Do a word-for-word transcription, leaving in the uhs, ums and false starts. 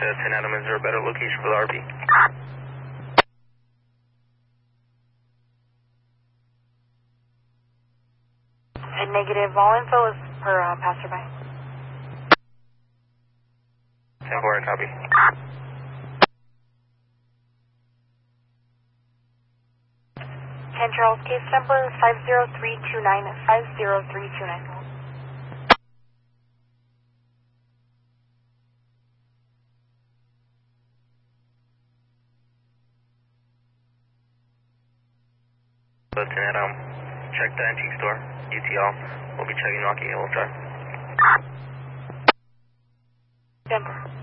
checked uh, ten Adam. Is there a better location for the R P? A negative. All info is per uh, passerby. ten four, copy. ten Charles, case number five zero three two nine, five zero three two nine. ten Adam, check the antique store, U T L. We'll be checking Rocky Hill, sir. Denver.